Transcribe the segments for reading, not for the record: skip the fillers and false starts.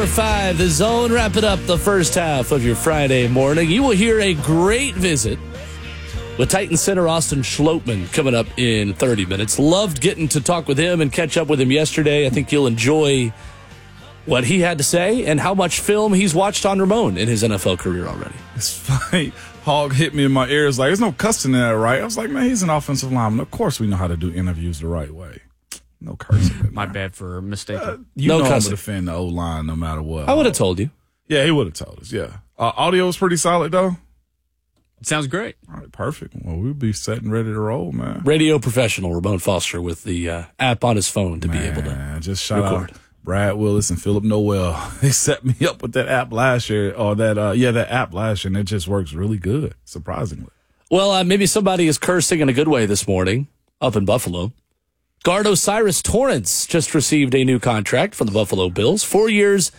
5, The Zone, wrapping up the first half of your Friday morning. You will hear a great visit with Titan center Austin Schlottman coming up in 30 minutes. Loved getting to talk with him and catch up with him yesterday. I think you'll enjoy what he had to say and how much film he's watched on Ramon in his NFL career already. It's funny. Hog hit me in my ears like, there's no cussing in that, right? I was like, man, he's an offensive lineman. Of course we know how to do interviews the right way. No cursing. My bad for mistaking. You No know I'm cussing. going to defend the O-line no matter what. I would have told you. Yeah, he would have told us, yeah. Audio was pretty solid, though. Sounds great. All right, perfect. Well, we'll be set and ready to roll, man. Radio professional Ramon Foster with the app on his phone to be able to just shout record. out Brad Willis and Philip Noel. They set me up with that app last year, or that app last year, and it just works really good, surprisingly. Well, maybe somebody is cursing in a good way this morning up in Buffalo. Guard Osiris Torrance just received a new contract from the Buffalo Bills. 4 years,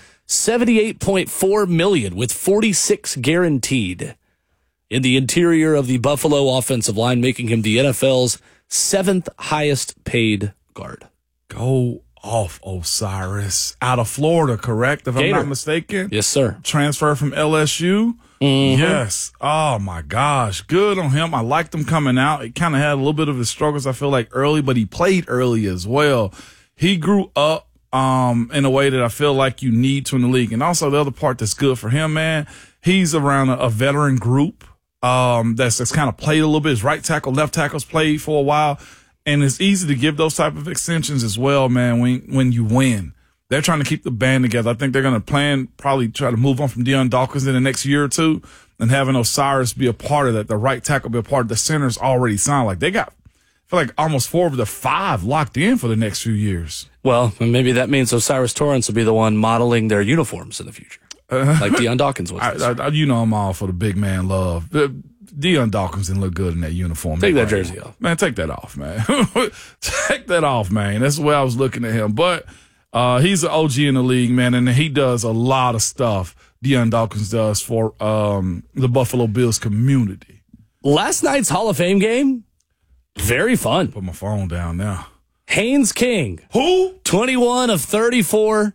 $78.4 million with 46 guaranteed in the interior of the Buffalo offensive line, making him the NFL's 7th highest paid guard. Go off, Osiris. Out of Florida, correct? If Gator. I'm not mistaken? Yes, sir. Transfer from LSU? Yes. Oh, my gosh. Good on him. I liked him coming out. He kind of had a little bit of his struggles, I feel like, early, but he played early as well. He grew up in a way that I feel like you need to in the league. And also the other part that's good for him, man, he's around a veteran group that's kind of played a little bit. His right tackle, left tackle's played for a while. And it's easy to give those type of extensions as well, man, when you win. They're trying to keep the band together. I think they're going to probably try to move on from Deion Dawkins in the next year or two, and having Osiris be a part of that, the right tackle be a part of the centers already signed. Like they got, I feel like almost 4 of the 5 locked in for the next few years. Well, maybe that means Osiris Torrance will be the one modeling their uniforms in the future, like Deion Dawkins was. I'm all for the big man love. Deion Dawkins didn't look good in that uniform. Take that jersey off. Man, take that off, man. Take that off, man. That's the way I was looking at him. But he's an OG in the league, man, and he does a lot of stuff Deion Dawkins does for the Buffalo Bills community. Last night's Hall of Fame game, very fun. Put my phone down now. Haynes King. Who? 21 of 34,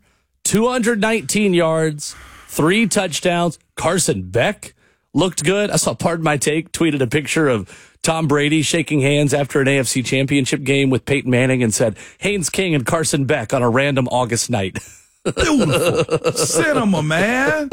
219 yards, 3 touchdowns. Carson Beck looked good. I saw Pardon My Take tweeted a picture of Tom Brady shaking hands after an AFC championship game with Peyton Manning and said, Haynes King and Carson Beck on a random August night. Beautiful. Cinema, man.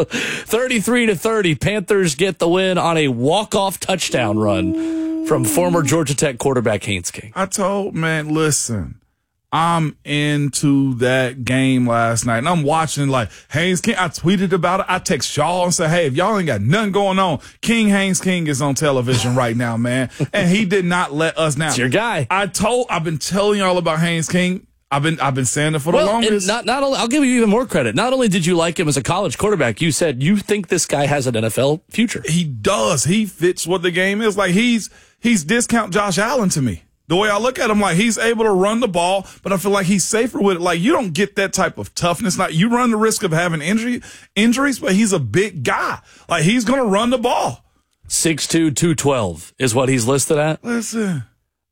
33-30, Panthers get the win on a walk-off touchdown run from former Georgia Tech quarterback Haynes King. I told, man, listen, I'm into that game last night, and I'm watching like Haynes King. I tweeted about it. I text y'all and said, hey, if y'all ain't got nothing going on, Haynes King is on television right now, man. And he did not let us down. It's your guy. I've been telling y'all about Haynes King. I've been saying it for the longest. Not only, I'll give you even more credit. Not only did you like him as a college quarterback, you said you think this guy has an NFL future. He does. He fits what the game is. Like he's discount Josh Allen to me. The way I look at him, like he's able to run the ball, but I feel like he's safer with it. Like you don't get that type of toughness. Like you run the risk of having injuries, but he's a big guy. Like he's going to run the ball. 6'2", 212 is what he's listed at. Listen.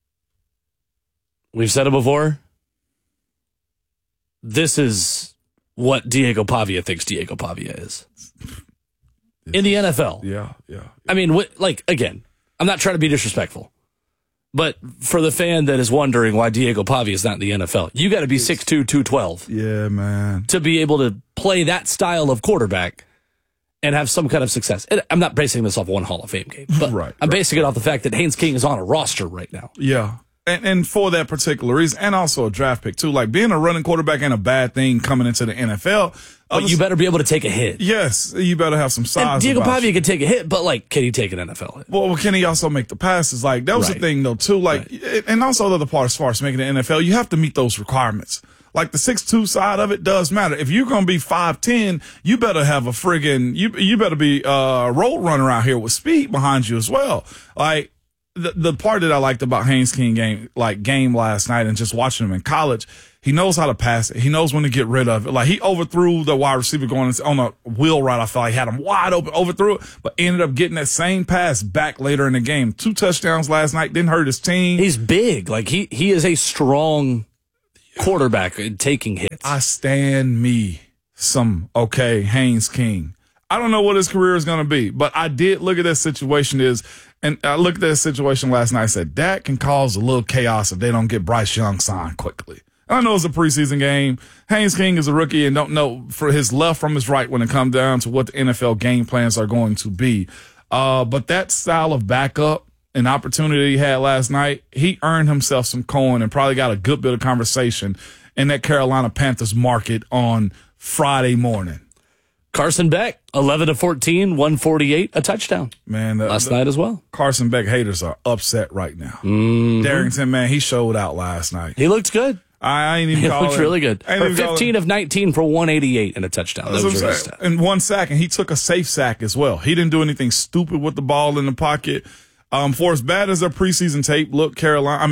We've said it before. This is what Diego Pavia thinks Diego Pavia is. In the NFL. Yeah. I mean, again, I'm not trying to be disrespectful. But for the fan that is wondering why Diego Pavia is not in the NFL, you got to be 6'2", 212. Yeah, man. To be able to play that style of quarterback and have some kind of success. And I'm not basing this off one Hall of Fame game, but I'm basing it off the fact that Haynes King is on a roster right now. Yeah. And for that particular reason, and also a draft pick, too. Like, being a running quarterback ain't a bad thing coming into the NFL. But you better be able to take a hit. Yes, you better have some size. And Diego Pavia can take a hit, but, can he take an NFL hit? Well, can he also make the passes? Like, that was the thing, though, too. Like, and also the other part as far as making the NFL, you have to meet those requirements. Like, the 6'2" side of it does matter. If you're going to be 5'10", you better have a friggin', you better be a road runner out here with speed behind you as well. Like, the part that I liked about Haynes King game last night and just watching him in college, he knows how to pass it. He knows when to get rid of it. Like, he overthrew the wide receiver going on a wheel route. I felt like he had him wide open, overthrew it, but ended up getting that same pass back later in the game. 2 touchdowns last night, didn't hurt his team. He's big. Like, he is a strong quarterback taking hits. I stand me Haynes King. I don't know what his career is going to be, but I did look at that situation and I looked at that situation last night. I said, that can cause a little chaos if they don't get Bryce Young signed quickly. I know it's a preseason game. Haynes King is a rookie and don't know for his left from his right when it comes down to what the NFL game plans are going to be. But that style of backup and opportunity he had last night, he earned himself some coin and probably got a good bit of conversation in that Carolina Panthers market on Friday morning. Carson Beck, 11 of 14, 148, a touchdown. Man, last night as well. Carson Beck haters are upset right now. Darrington, man, he showed out last night. He looked good. I ain't even He calling. looked really good. 15 of 19 for 188 and a touchdown. That was really stat. In 1 sack, and he took a safe sack as well. He didn't do anything stupid with the ball in the pocket. For as bad as their preseason tape looked,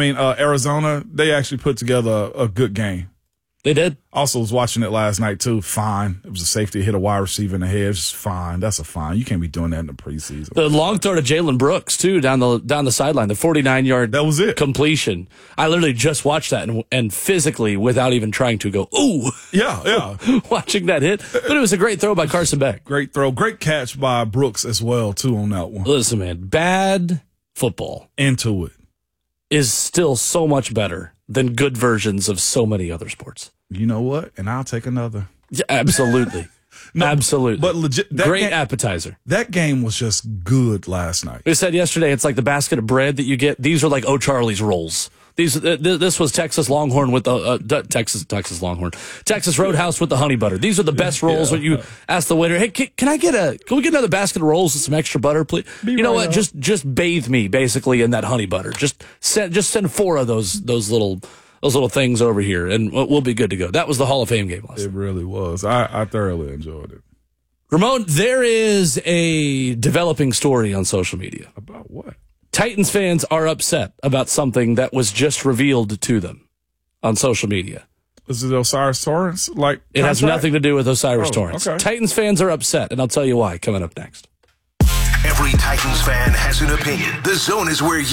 Arizona, they actually put together a good game. They did. Also was watching it last night too. Fine. It was a safety, hit a wide receiver in the head. It's fine. That's a fine. You can't be doing that in the preseason. The long throw to Jalen Brooks too down the sideline. The 49-yard that was it. Completion. I literally just watched that and physically, without even trying to go, ooh. Yeah. Watching that hit. But it was a great throw by Carson Beck. Great throw. Great catch by Brooks as well too on that one. Listen, man, bad football into it is still so much better than good versions of so many other sports. You know what? And I'll take another. Yeah, absolutely. Absolutely. But legit, great appetizer. That game was just good last night. We said yesterday it's like the basket of bread that you get. These are like O'Charlie's rolls. This was Texas Longhorn with the Texas Longhorn, Texas Roadhouse with the honey butter. These are the best rolls. When you ask the waiter, hey, can we get another basket of rolls with some extra butter, please? You know what? Just bathe me basically in that honey butter. Just send 4 of those little things over here, and we'll be good to go. That was the Hall of Fame game last night. It really was. I thoroughly enjoyed it. Ramon, there is a developing story on social media. About what? Titans fans are upset about something that was just revealed to them on social media. Is it Osiris Torrance? It has nothing to do with Osiris Torrance. Okay. Titans fans are upset, and I'll tell you why coming up next. Every Titans fan has an opinion. The Zone is where